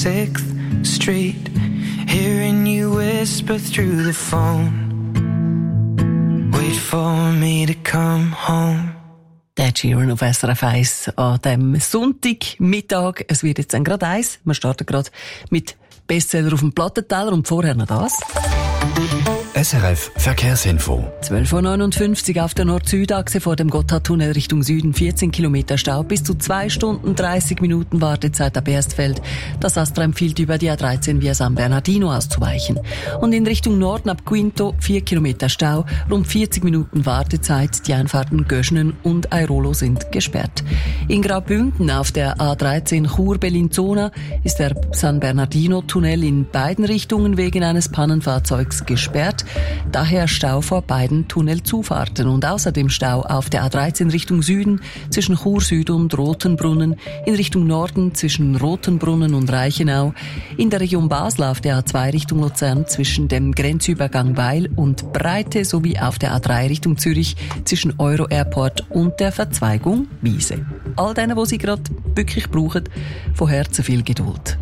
6th Street, hearing you whisper through the phone. Wait for me to come home. Der Sheeran auf SRF 1 an diesem Sonntagmittag. Es wird jetzt dann gerade 1. Wir starten gerade mit Bestseller auf dem Plattenteller und vorher noch das. SRF Verkehrsinfo. 12.59 Uhr auf der Nord-Süd-Achse vor dem Gotthardtunnel Richtung Süden. 14 Kilometer Stau, bis zu 2 Stunden 30 Minuten Wartezeit ab Erstfeld. Das Astra empfiehlt über die A13 via San Bernardino auszuweichen. Und in Richtung Norden ab Quinto 4 Kilometer Stau, rund 40 Minuten Wartezeit. Die Einfahrten Göschenen und Airolo sind gesperrt. In Graubünden auf der A13 Chur-Bellinzona ist der San Bernardino-Tunnel in beiden Richtungen wegen eines Pannenfahrzeugs gesperrt. Daher Stau vor beiden Tunnelzufahrten und außerdem Stau auf der A13 Richtung Süden zwischen Chur Süd und Rotenbrunnen, in Richtung Norden zwischen Rotenbrunnen und Reichenau, in der Region Basel auf der A2 Richtung Luzern zwischen dem Grenzübergang Weil und Breite sowie auf der A3 Richtung Zürich zwischen Euro Airport und der Verzweigung Wiese. All denen, die Sie gerade wirklich brauchen, von Herzen viel Geduld.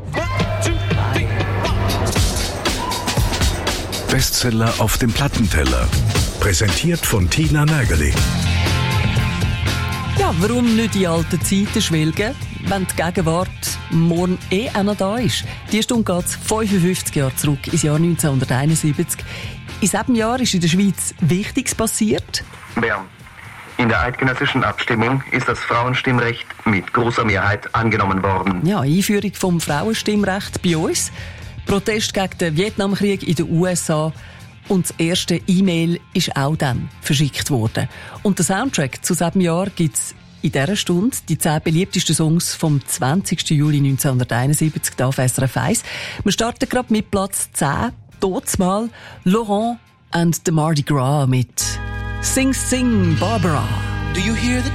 Bestseller auf dem Plattenteller. Präsentiert von Tina Nägeli. Ja, warum nicht die alten Zeiten schwelgen, wenn die Gegenwart morgen auch noch da ist? Die Stunde geht 55 Jahre zurück, ins Jahr 1971. In diesem Jahr ist in der Schweiz Wichtiges passiert. Bern. In der eidgenössischen Abstimmung ist das Frauenstimmrecht mit großer Mehrheit angenommen worden. Ja, Einführung vom Frauenstimmrecht bei uns. Protest gegen den Vietnamkrieg in den USA und das erste E-Mail ist auch dann verschickt worden. Und den Soundtrack zu diesem Jahr gibt es in dieser Stunde, die 10 beliebtesten Songs vom 20. Juli 1971 hier auf SRF 1. Wir starten gerade mit Platz 10, mal Laurent and the Mardi Gras mit Sing Sing Barbara. Do you hear the